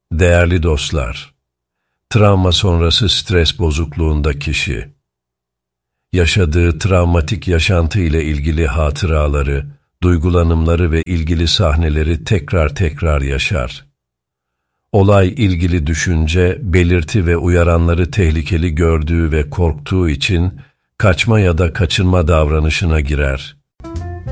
Değerli dostlar, travma sonrası stres bozukluğunda kişi, yaşadığı travmatik yaşantı ile ilgili hatıraları, duygulanımları ve ilgili sahneleri tekrar tekrar yaşar. Olay ilgili düşünce, belirti ve uyaranları tehlikeli gördüğü ve korktuğu için kaçma ya da kaçınma davranışına girer.